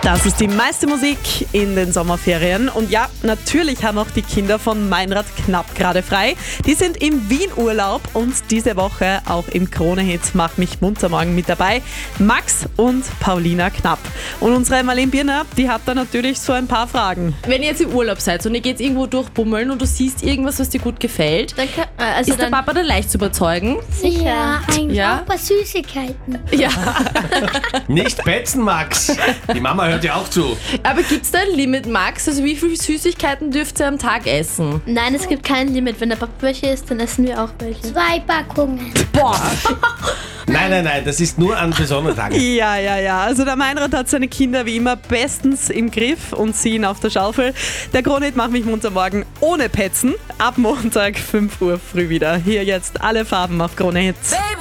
Das ist die meiste Musik in den Sommerferien. Und ja, natürlich haben auch die Kinder von Meinrad Knapp gerade frei. Die sind im Wien-Urlaub und diese Woche auch im Krone-Hit Mach mich munter morgen mit dabei. Max und Paulina Knapp. Und unsere Marlene Birner, die hat da natürlich so ein paar Fragen. Wenn ihr jetzt im Urlaub seid und ihr geht irgendwo durchbummeln und du siehst irgendwas, was dir gut gefällt, ist der Papa da leicht zu überzeugen? Sicher. Ja, eigentlich Ja? auch bei Süßigkeiten. Ja. Nicht petzen, Max. Die Mama hört ja auch zu. Aber gibt es da ein Limit, Max? Also wie viele Süßigkeiten dürft ihr am Tag essen? Nein, es gibt kein Limit. Wenn der Papa welche isst, dann essen wir auch welche. 2 Packungen. Boah. Nein, das ist nur an besonderen Tagen. Ja. Also der Meinrad hat seine Kinder wie immer bestens im Griff und sie ihn auf der Schaufel. Der Krone-Hit Mach mich munter morgen ohne Petzen. Ab Montag 5 Uhr früh wieder. Hier jetzt alle Farben auf Krone Hits. Baby.